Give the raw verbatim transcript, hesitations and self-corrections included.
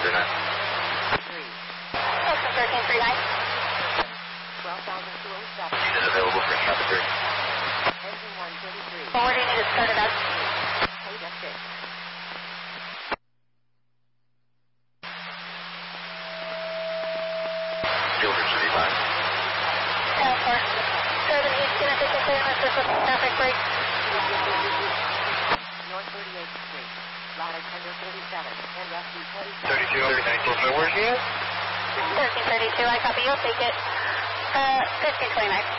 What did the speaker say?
thirty-nine. Custom thirteen thirty-nine. twelve thousand two oh seven. Unit available for traffic break. Engine one thirty-three. Forwarding you to start it up. Eight F six. Filter should be fine. ten four. seven East, can I take a clearance with traffic break? North thirty-eighth Street. Ladder tender thirty-seven. And rescue twenty-seven. thirty-two, thirty-nine, where's he at? thirteen thirty-two, I copy, you'll take it. Uh, fifteen twenty-nine.